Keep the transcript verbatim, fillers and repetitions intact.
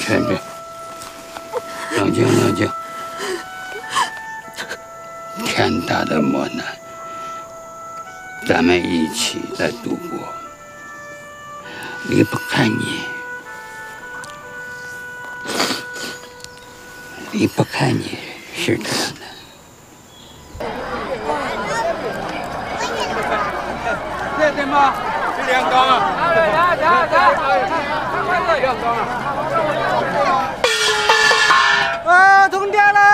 去去，冷静冷静。天大的磨难，咱们一起来度过。离不开你，离不开你是这样的。 这什么？这两缸啊！来来来来，快快快，两缸啊！啊，通电了！